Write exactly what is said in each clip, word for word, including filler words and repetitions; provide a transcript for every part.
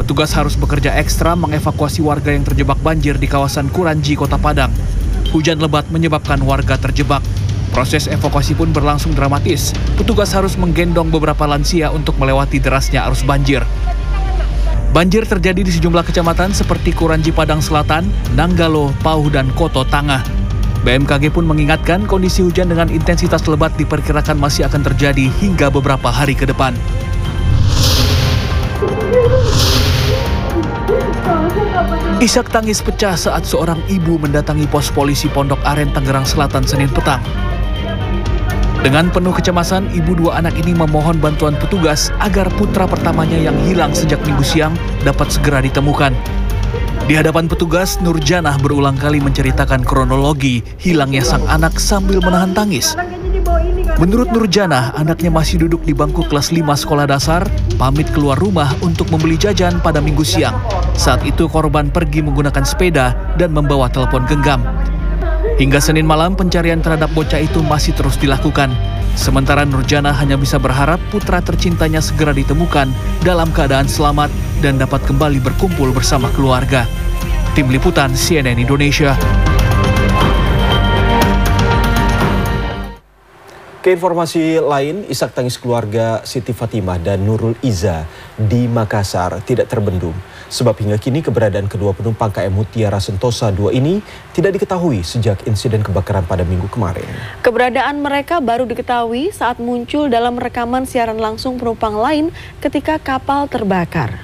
Petugas harus bekerja ekstra mengevakuasi warga yang terjebak banjir di kawasan Kuranji, Kota Padang. Hujan lebat menyebabkan warga terjebak. Proses evakuasi pun berlangsung dramatis. Petugas harus menggendong beberapa lansia untuk melewati derasnya arus banjir. Banjir terjadi di sejumlah kecamatan seperti Kuranji Padang Selatan, Nanggalo, Pauh, dan Koto Tangah. B M K G pun mengingatkan kondisi hujan dengan intensitas lebat diperkirakan masih akan terjadi hingga beberapa hari ke depan. Isak tangis pecah saat seorang ibu mendatangi pos polisi Pondok Aren, Tangerang Selatan, Senin petang. Dengan penuh kecemasan, ibu dua anak ini memohon bantuan petugas agar putra pertamanya yang hilang sejak Minggu siang dapat segera ditemukan. Di hadapan petugas, Nurjanah berulang kali menceritakan kronologi hilangnya sang anak sambil menahan tangis. Menurut Nurjanah, anaknya masih duduk di bangku kelas lima sekolah dasar, pamit keluar rumah untuk membeli jajan pada Minggu siang. Saat itu korban pergi menggunakan sepeda dan membawa telepon genggam. Hingga Senin malam, pencarian terhadap bocah itu masih terus dilakukan. Sementara Nurjanah hanya bisa berharap putra tercintanya segera ditemukan dalam keadaan selamat dan dapat kembali berkumpul bersama keluarga. Tim Liputan C N N Indonesia. Ke informasi lain, isak tangis keluarga Siti Fatimah dan Nurul Iza di Makassar tidak terbendung. Sebab hingga kini keberadaan kedua penumpang K M Mutiara Sentosa dua ini tidak diketahui sejak insiden kebakaran pada minggu kemarin. Keberadaan mereka baru diketahui saat muncul dalam rekaman siaran langsung penumpang lain ketika kapal terbakar.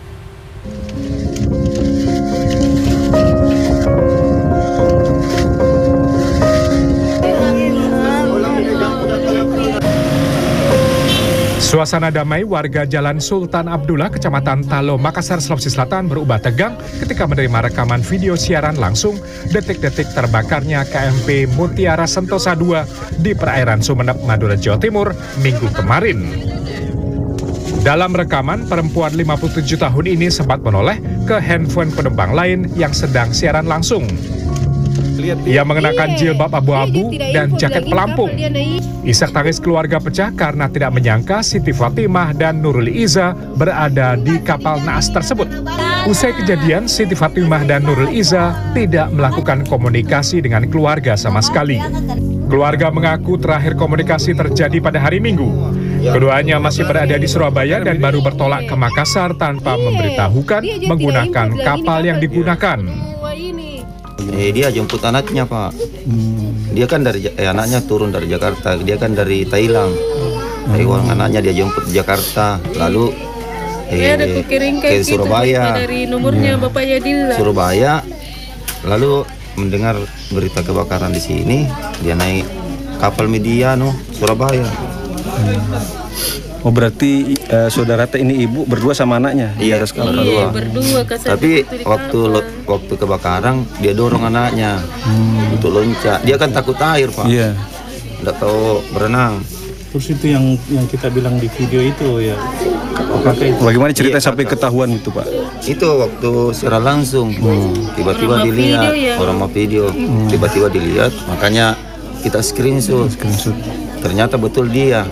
Suasana damai warga Jalan Sultan Abdullah, Kecamatan Talo, Makassar, Sulawesi Selatan berubah tegang ketika menerima rekaman video siaran langsung detik-detik terbakarnya K M P Mutiara Sentosa dua di perairan Sumeneb, Madura, Jawa Timur, minggu kemarin. Dalam rekaman, perempuan lima puluh tujuh tahun ini sempat menoleh ke handphone penumpang lain yang sedang siaran langsung. Ia mengenakan jilbab abu-abu dan jaket pelampung. Isak tangis keluarga pecah karena tidak menyangka Siti Fatimah dan Nurul Iza berada di kapal naas tersebut. Usai kejadian, Siti Fatimah dan Nurul Iza tidak melakukan komunikasi dengan keluarga sama sekali. Keluarga mengaku terakhir komunikasi terjadi pada hari Minggu. Keduanya masih berada di Surabaya dan baru bertolak ke Makassar tanpa memberitahukan menggunakan kapal yang digunakan. Eh, dia jemput anaknya, Pak. Hmm. Dia kan dari eh, anaknya turun dari Jakarta. Dia kan dari Thailand. Hmm. Eh, uang anaknya dia jemput di Jakarta. Lalu eh, ke Surabaya. Dari nomornya hmm. Bapak Yadil. Surabaya. Lalu mendengar berita kebakaran di sini, dia naik kapal Mediano Surabaya. Hmm. Oh, berarti uh, saudara teh ini ibu berdua sama anaknya? Iya, iya berdua. Tapi waktu waktu kebakaran dia dorong anaknya hmm. untuk loncat. Dia kan takut air, Pak. Iya. Nggak tahu berenang. Terus itu yang yang kita bilang di video itu ya. Itu? Bagaimana cerita iya, sampai kakak. Ketahuan itu, Pak? Itu waktu secara langsung. Tiba-tiba hmm. dilihat ya. Orang mau video. Tiba-tiba hmm. dilihat, makanya kita screenshot. Screenshot. Ternyata betul dia.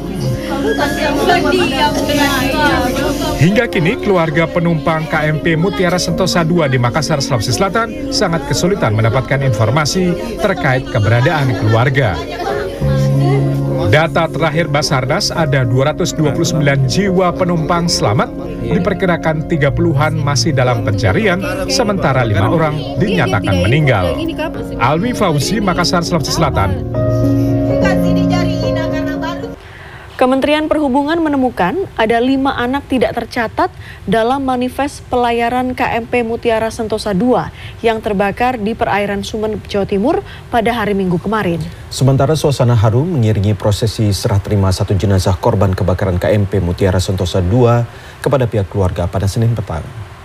Hingga kini keluarga penumpang K M P Mutiara Sentosa dua di Makassar, Sulawesi Selatan sangat kesulitan mendapatkan informasi terkait keberadaan keluarga. Data terakhir Basarnas ada dua ratus dua puluh sembilan jiwa penumpang selamat, diperkirakan tiga puluhan masih dalam pencarian, sementara lima orang dinyatakan meninggal. Alwi Fauzi, Makassar, Sulawesi Selatan. Kementerian Perhubungan menemukan ada lima anak tidak tercatat dalam manifest pelayaran K M P Mutiara Sentosa dua yang terbakar di perairan Sumeneb, Jawa Timur pada hari Minggu kemarin. Sementara suasana haru mengiringi prosesi serah terima satu jenazah korban kebakaran K M P Mutiara Sentosa dua kepada pihak keluarga pada Senin petang.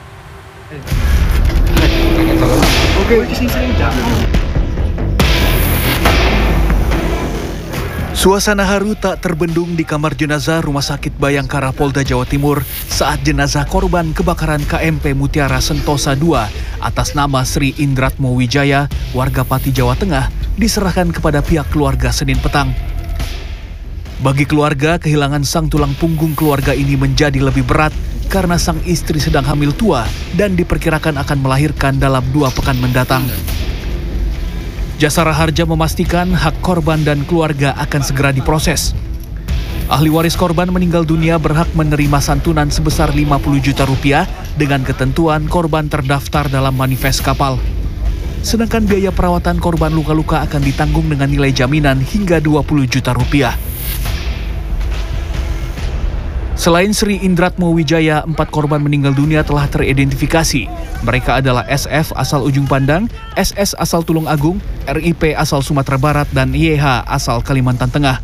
Suasana haru tak terbendung di kamar jenazah Rumah Sakit Bayangkara Polda Jawa Timur saat jenazah korban kebakaran K M P Mutiara Sentosa dua atas nama Sri Indratmo Wijaya, warga Pati, Jawa Tengah, diserahkan kepada pihak keluarga Senin petang. Bagi keluarga, kehilangan sang tulang punggung keluarga ini menjadi lebih berat karena sang istri sedang hamil tua dan diperkirakan akan melahirkan dalam dua pekan mendatang. Jasara Harja memastikan hak korban dan keluarga akan segera diproses. Ahli waris korban meninggal dunia berhak menerima santunan sebesar lima puluh juta rupiah dengan ketentuan korban terdaftar dalam manifest kapal. Sedangkan biaya perawatan korban luka-luka akan ditanggung dengan nilai jaminan hingga dua puluh juta rupiah. Selain Sri Indratmo Wijaya, empat korban meninggal dunia telah teridentifikasi. Mereka adalah S F asal Ujung Pandang, S S asal Tulung Agung, R I P asal Sumatera Barat, dan Y H asal Kalimantan Tengah.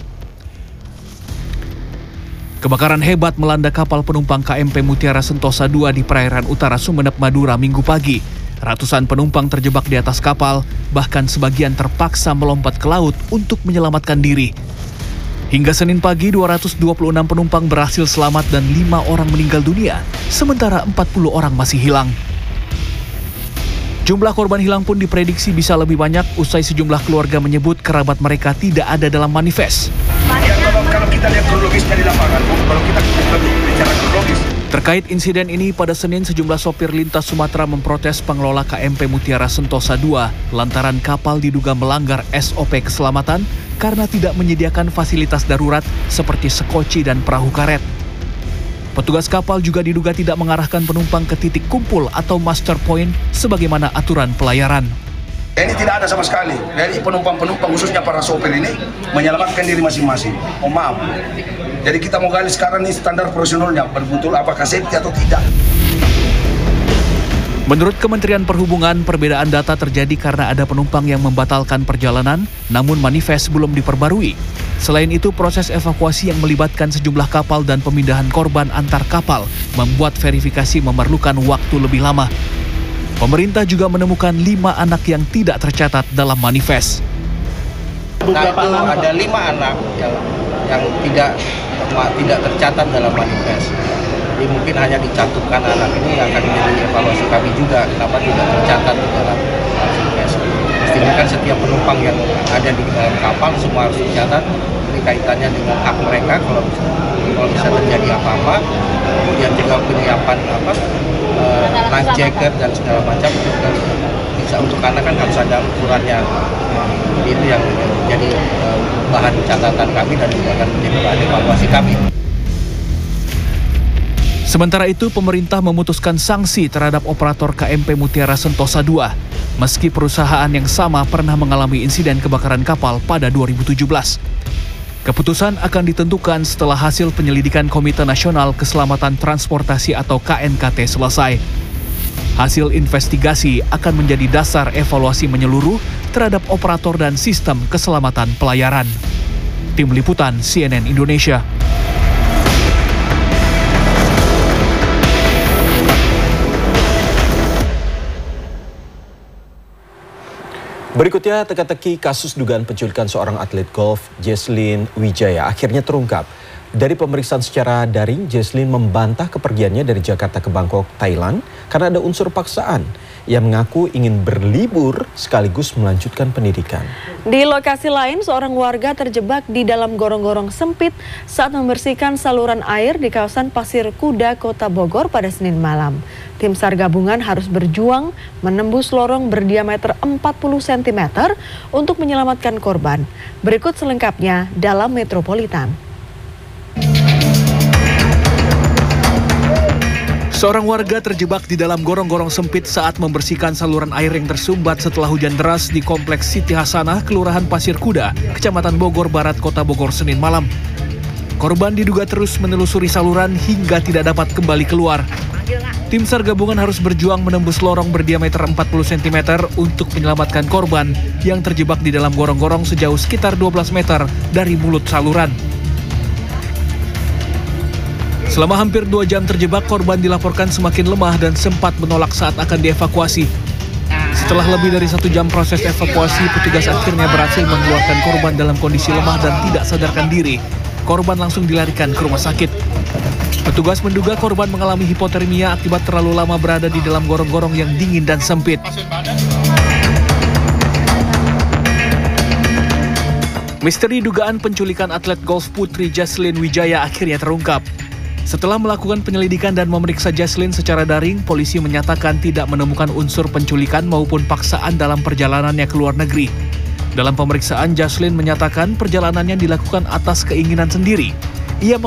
Kebakaran hebat melanda kapal penumpang K M P Mutiara Sentosa dua di perairan utara Sumeneb, Madura, Minggu pagi. Ratusan penumpang terjebak di atas kapal, bahkan sebagian terpaksa melompat ke laut untuk menyelamatkan diri. Hingga Senin pagi, dua ratus dua puluh enam penumpang berhasil selamat dan lima orang meninggal dunia, sementara empat puluh orang masih hilang. Jumlah korban hilang pun diprediksi bisa lebih banyak usai sejumlah keluarga menyebut kerabat mereka tidak ada dalam manifest. Ya, kalau, kalau kita lihat kronologisnya di lapangan, kalau kita bicara kronologis. Terkait insiden ini, pada Senin sejumlah sopir lintas Sumatera memprotes pengelola K M P Mutiara Sentosa dua lantaran kapal diduga melanggar S O P keselamatan karena tidak menyediakan fasilitas darurat seperti sekoci dan perahu karet. Petugas kapal juga diduga tidak mengarahkan penumpang ke titik kumpul atau master point sebagaimana aturan pelayaran. Ini tidak ada sama sekali. Jadi penumpang-penumpang khususnya para sopir ini menyelamatkan diri masing-masing. Oh maaf. Jadi kita mau gali sekarang nih standar profesionalnya, betul apakah safety atau tidak. Menurut Kementerian Perhubungan, perbedaan data terjadi karena ada penumpang yang membatalkan perjalanan, namun manifest belum diperbarui. Selain itu, proses evakuasi yang melibatkan sejumlah kapal dan pemindahan korban antar kapal membuat verifikasi memerlukan waktu lebih lama. Pemerintah juga menemukan lima anak yang tidak tercatat dalam manifest. Nah, itu ada lima anak yang, yang tidak tidak tercatat dalam manifest. Jadi mungkin hanya dicantumkan anak ini akan menjadi evaluasi kami juga kenapa tidak tercatat di dalam manifest. Mestinya kan setiap penumpang yang ada di dalam kapal semua harus dicatat. Ini kaitannya dengan hak mereka kalau bisa, kalau bisa terjadi apa-apa. Kemudian juga penyiapan apa uh, life jacket dan segala macam itu kan bisa untuk anak kan harus ada ukurannya. Jadi itu yang menjadi uh, bahan catatan kami dan juga akan menjadi bahan evaluasi kami. Sementara itu, pemerintah memutuskan sanksi terhadap operator K M P Mutiara Sentosa dua, meski perusahaan yang sama pernah mengalami insiden kebakaran kapal pada dua ribu tujuh belas. Keputusan akan ditentukan setelah hasil penyelidikan Komite Nasional Keselamatan Transportasi atau K N K T selesai. Hasil investigasi akan menjadi dasar evaluasi menyeluruh terhadap operator dan sistem keselamatan pelayaran. Tim Liputan C N N Indonesia. Berikutnya, teka-teki kasus dugaan penculikan seorang atlet golf, Jesslyn Wijaya, akhirnya terungkap. Dari pemeriksaan secara daring, Jesslyn membantah kepergiannya dari Jakarta ke Bangkok, Thailand, karena ada unsur paksaan. Ia mengaku ingin berlibur sekaligus melanjutkan pendidikan. Di lokasi lain, seorang warga terjebak di dalam gorong-gorong sempit saat membersihkan saluran air di kawasan Pasir Kuda, Kota Bogor pada Senin malam. Tim SAR gabungan harus berjuang menembus lorong berdiameter empat puluh sentimeter untuk menyelamatkan korban. Berikut selengkapnya dalam Metropolitan. Seorang warga terjebak di dalam gorong-gorong sempit saat membersihkan saluran air yang tersumbat setelah hujan deras di Kompleks Siti Hasanah, Kelurahan Pasir Kuda, Kecamatan Bogor Barat, Kota Bogor, Senin malam. Korban diduga terus menelusuri saluran hingga tidak dapat kembali keluar. Tim SAR gabungan harus berjuang menembus lorong berdiameter empat puluh sentimeter untuk menyelamatkan korban yang terjebak di dalam gorong-gorong sejauh sekitar dua belas meter dari mulut saluran. Selama hampir dua jam terjebak, korban dilaporkan semakin lemah dan sempat menolak saat akan dievakuasi. Setelah lebih dari satu jam proses evakuasi, petugas akhirnya berhasil mengeluarkan korban dalam kondisi lemah dan tidak sadarkan diri. Korban langsung dilarikan ke rumah sakit. Petugas menduga korban mengalami hipotermia akibat terlalu lama berada di dalam gorong-gorong yang dingin dan sempit. Misteri dugaan penculikan atlet golf putri Jesslyn Wijaya akhirnya terungkap. Setelah melakukan penyelidikan dan memeriksa Jaslyn secara daring, polisi menyatakan tidak menemukan unsur penculikan maupun paksaan dalam perjalanannya ke luar negeri. Dalam pemeriksaan, Jaslyn menyatakan perjalanannya dilakukan atas keinginan sendiri. Ia